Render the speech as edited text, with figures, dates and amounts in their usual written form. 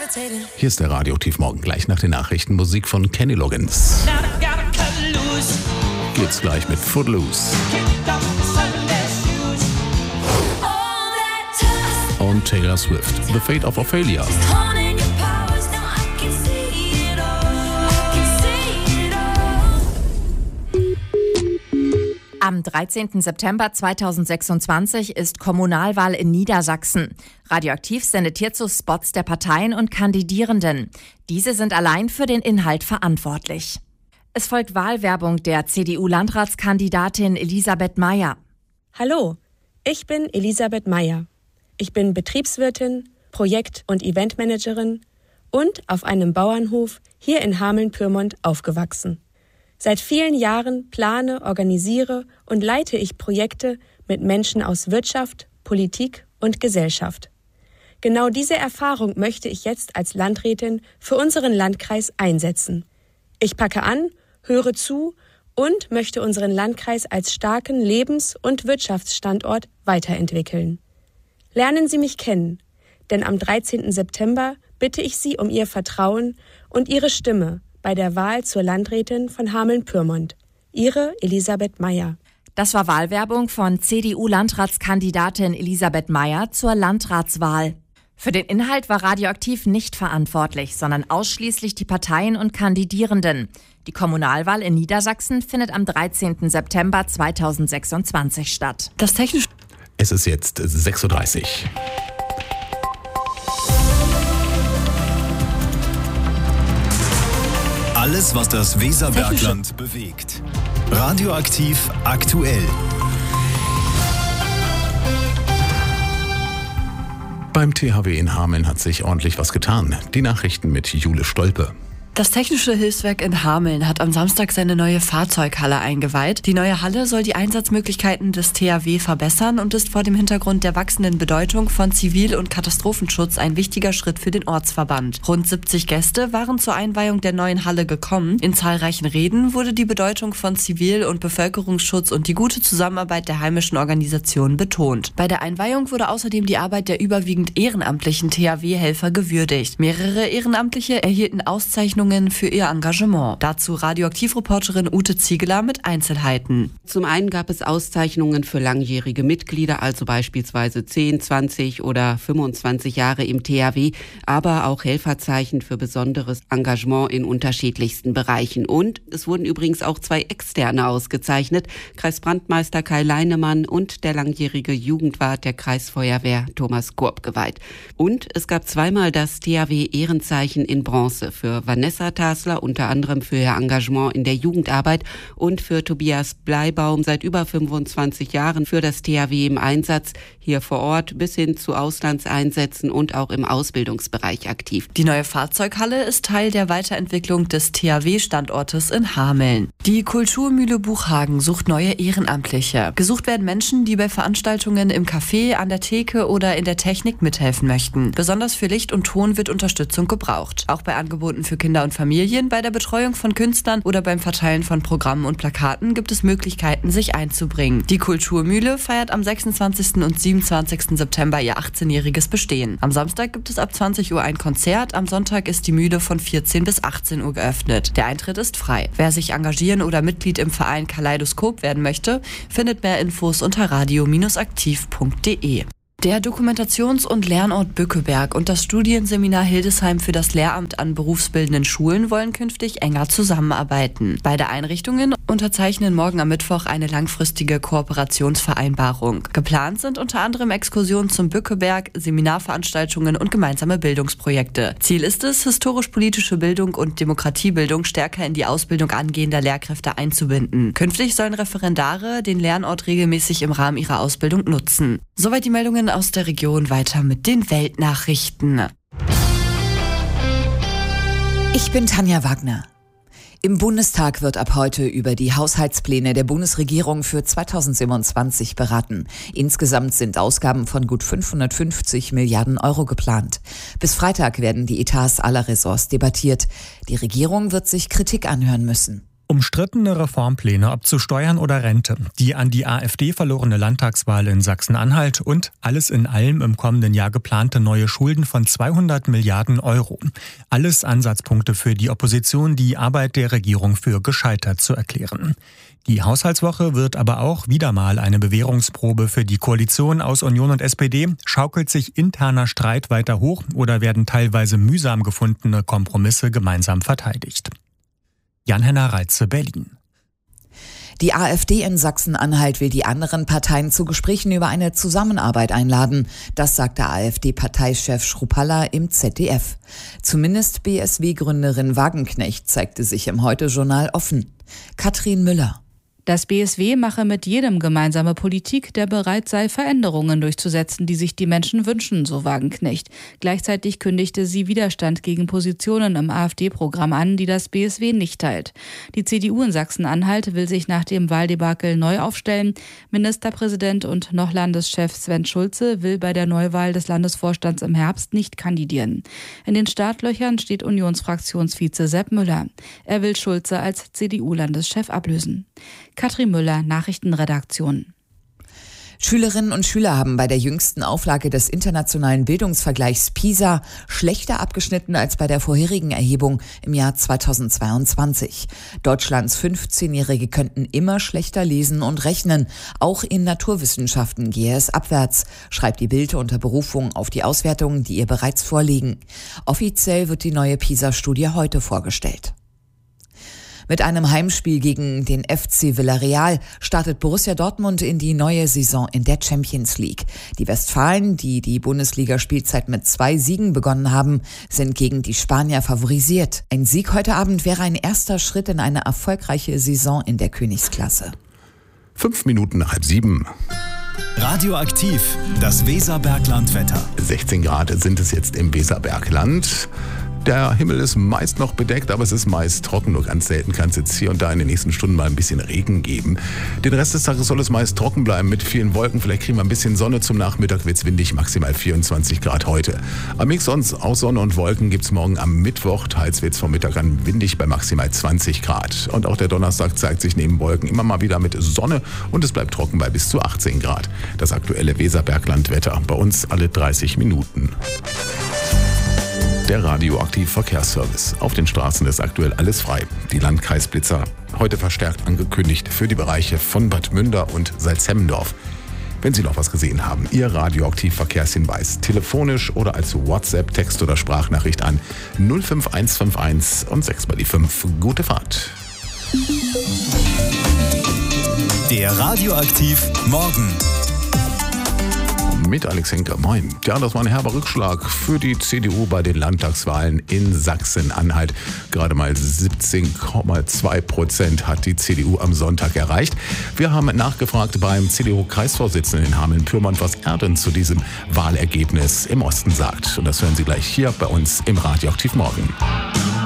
Hier ist der Radio-Tiefmorgen. Gleich nach den Nachrichten Musik von Kenny Loggins. Geht's gleich mit Footloose. Und Taylor Swift, The Fate of Ophelia. Am 13. September 2026 ist Kommunalwahl in Niedersachsen. Radioaktiv sendet hierzu Spots der Parteien und Kandidierenden. Diese sind allein für den Inhalt verantwortlich. Es folgt Wahlwerbung der CDU-Landratskandidatin Elisabeth Meyer. Hallo, ich bin Elisabeth Meyer. Ich bin Betriebswirtin, Projekt- und Eventmanagerin und auf einem Bauernhof hier in Hameln-Pyrmont aufgewachsen. Seit vielen Jahren plane, organisiere und leite ich Projekte mit Menschen aus Wirtschaft, Politik und Gesellschaft. Genau diese Erfahrung möchte ich jetzt als Landrätin für unseren Landkreis einsetzen. Ich packe an, höre zu und möchte unseren Landkreis als starken Lebens- und Wirtschaftsstandort weiterentwickeln. Lernen Sie mich kennen, denn am 13. September bitte ich Sie um Ihr Vertrauen und Ihre Stimme bei der Wahl zur Landrätin von Hameln-Pyrmont. Ihre Elisabeth Meyer. Das war Wahlwerbung von CDU-Landratskandidatin Elisabeth Meyer zur Landratswahl. Für den Inhalt war Radioaktiv nicht verantwortlich, sondern ausschließlich die Parteien und Kandidierenden. Die Kommunalwahl in Niedersachsen findet am 13. September 2026 statt. Es ist jetzt 6:30 Uhr. Alles, was das Weserbergland bewegt. Radioaktiv aktuell. Beim THW in Hameln hat sich ordentlich was getan. Die Nachrichten mit Jule Stolpe. Das Technische Hilfswerk in Hameln hat am Samstag seine neue Fahrzeughalle eingeweiht. Die neue Halle soll die Einsatzmöglichkeiten des THW verbessern und ist vor dem Hintergrund der wachsenden Bedeutung von Zivil- und Katastrophenschutz ein wichtiger Schritt für den Ortsverband. Rund 70 Gäste waren zur Einweihung der neuen Halle gekommen. In zahlreichen Reden wurde die Bedeutung von Zivil- und Bevölkerungsschutz und die gute Zusammenarbeit der heimischen Organisationen betont. Bei der Einweihung wurde außerdem die Arbeit der überwiegend ehrenamtlichen THW-Helfer gewürdigt. Mehrere Ehrenamtliche erhielten Auszeichnungen für ihr Engagement. Dazu Radioaktivreporterin Ute Ziegeler mit Einzelheiten. Zum einen gab es Auszeichnungen für langjährige Mitglieder, also beispielsweise 10, 20 oder 25 Jahre im THW, aber auch Helferzeichen für besonderes Engagement in unterschiedlichsten Bereichen. Und es wurden übrigens auch 2 Externe ausgezeichnet, Kreisbrandmeister Kai Leinemann und der langjährige Jugendwart der Kreisfeuerwehr Thomas Kurb geweiht. Und es gab zweimal das THW-Ehrenzeichen in Bronze für Vanessa Tasler, unter anderem für ihr Engagement in der Jugendarbeit, und für Tobias Bleibaum, seit über 25 Jahren für das THW im Einsatz, hier vor Ort bis hin zu Auslandseinsätzen und auch im Ausbildungsbereich aktiv. Die neue Fahrzeughalle ist Teil der Weiterentwicklung des THW-Standortes in Hameln. Die Kulturmühle Buchhagen sucht neue Ehrenamtliche. Gesucht werden Menschen, die bei Veranstaltungen im Café, an der Theke oder in der Technik mithelfen möchten. Besonders für Licht und Ton wird Unterstützung gebraucht. Auch bei Angeboten für Kinder und Familien, bei der Betreuung von Künstlern oder beim Verteilen von Programmen und Plakaten gibt es Möglichkeiten, sich einzubringen. Die Kulturmühle feiert am 26. und 27. September ihr 18-jähriges Bestehen. Am Samstag gibt es ab 20 Uhr ein Konzert, am Sonntag ist die Mühle von 14 bis 18 Uhr geöffnet. Der Eintritt ist frei. Wer sich engagieren oder Mitglied im Verein Kaleidoskop werden möchte, findet mehr Infos unter radio-aktiv.de. Der Dokumentations- und Lernort Bückeberg und das Studienseminar Hildesheim für das Lehramt an berufsbildenden Schulen wollen künftig enger zusammenarbeiten. Beide Einrichtungen unterzeichnen morgen am Mittwoch eine langfristige Kooperationsvereinbarung. Geplant sind unter anderem Exkursionen zum Bückeberg, Seminarveranstaltungen und gemeinsame Bildungsprojekte. Ziel ist es, historisch-politische Bildung und Demokratiebildung stärker in die Ausbildung angehender Lehrkräfte einzubinden. Künftig sollen Referendare den Lernort regelmäßig im Rahmen ihrer Ausbildung nutzen. Soweit die Meldungen aus der Region, weiter mit den Weltnachrichten. Ich bin Tanja Wagner. Im Bundestag wird ab heute über die Haushaltspläne der Bundesregierung für 2027 beraten. Insgesamt sind Ausgaben von gut 550 Milliarden Euro geplant. Bis Freitag werden die Etats aller Ressorts debattiert. Die Regierung wird sich Kritik anhören müssen. Umstrittene Reformpläne, ob zu Steuern oder Rente, die an die AfD verlorene Landtagswahl in Sachsen-Anhalt und alles in allem im kommenden Jahr geplante neue Schulden von 200 Milliarden Euro. Alles Ansatzpunkte für die Opposition, die Arbeit der Regierung für gescheitert zu erklären. Die Haushaltswoche wird aber auch wieder mal eine Bewährungsprobe für die Koalition aus Union und SPD. Schaukelt sich interner Streit weiter hoch oder werden teilweise mühsam gefundene Kompromisse gemeinsam verteidigt? Jan-Henner Reitze, Berlin. Die AfD in Sachsen-Anhalt will die anderen Parteien zu Gesprächen über eine Zusammenarbeit einladen. Das sagte AfD-Parteichef Schrupalla im ZDF. Zumindest BSW-Gründerin Wagenknecht zeigte sich im Heute-Journal offen. Katrin Müller. Das BSW mache mit jedem gemeinsame Politik, der bereit sei, Veränderungen durchzusetzen, die sich die Menschen wünschen, so Wagenknecht. Gleichzeitig kündigte sie Widerstand gegen Positionen im AfD-Programm an, die das BSW nicht teilt. Die CDU in Sachsen-Anhalt will sich nach dem Wahldebakel neu aufstellen. Ministerpräsident und noch Landeschef Sven Schulze will bei der Neuwahl des Landesvorstands im Herbst nicht kandidieren. In den Startlöchern steht Unionsfraktionsvize Sepp Müller. Er will Schulze als CDU-Landeschef ablösen. Katrin Müller, Nachrichtenredaktion. Schülerinnen und Schüler haben bei der jüngsten Auflage des internationalen Bildungsvergleichs PISA schlechter abgeschnitten als bei der vorherigen Erhebung im Jahr 2022. Deutschlands 15-Jährige könnten immer schlechter lesen und rechnen. Auch in Naturwissenschaften gehe es abwärts, schreibt die Bild unter Berufung auf die Auswertungen, die ihr bereits vorliegen. Offiziell wird die neue PISA-Studie heute vorgestellt. Mit einem Heimspiel gegen den FC Villarreal startet Borussia Dortmund in die neue Saison in der Champions League. Die Westfalen, die die Bundesliga-Spielzeit mit 2 Siegen begonnen haben, sind gegen die Spanier favorisiert. Ein Sieg heute Abend wäre ein erster Schritt in eine erfolgreiche Saison in der Königsklasse. 5 Minuten nach 6:30. Radioaktiv, das Weserbergland-Wetter. 16 Grad sind es jetzt im Weserbergland. Der Himmel ist meist noch bedeckt, aber es ist meist trocken. Nur ganz selten kann es jetzt hier und da in den nächsten Stunden mal ein bisschen Regen geben. Den Rest des Tages soll es meist trocken bleiben mit vielen Wolken. Vielleicht kriegen wir ein bisschen Sonne. Zum Nachmittag wird es windig, maximal 24 Grad heute. Am Mix sonst aus Sonne und Wolken gibt es morgen am Mittwoch. Teils wird es vom Mittag an windig bei maximal 20 Grad. Und auch der Donnerstag zeigt sich neben Wolken immer mal wieder mit Sonne und es bleibt trocken bei bis zu 18 Grad. Das aktuelle Weserbergland-Wetter bei uns alle 30 Minuten. Der Radioaktiv Verkehrsservice. Auf den Straßen ist aktuell alles frei. Die Landkreisblitzer heute verstärkt angekündigt für die Bereiche von Bad Münder und Salzhemmendorf. Wenn Sie noch was gesehen haben, Ihr Radioaktiv Verkehrshinweis telefonisch oder als WhatsApp, Text oder Sprachnachricht an 05151 und 6 mal die 5. Gute Fahrt. Der Radioaktiv Morgen. Mit Alex Henker, moin. Ja, das war ein herber Rückschlag für die CDU bei den Landtagswahlen in Sachsen-Anhalt. Gerade mal 17,2% hat die CDU am Sonntag erreicht. Wir haben nachgefragt beim CDU-Kreisvorsitzenden in Hameln-Pyrmont, was er denn zu diesem Wahlergebnis im Osten sagt. Und das hören Sie gleich hier bei uns im Radioaktiv Morgen.